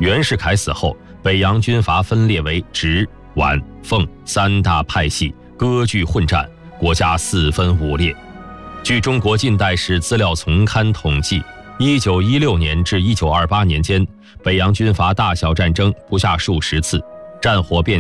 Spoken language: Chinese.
袁世凯死后，北洋军阀分裂为直、皖、奉三大派系，割据混战，国家四分五裂。据中国近代史资料丛刊统计，1916年至1928年间，北洋军阀大小战争不下数十次，战火遍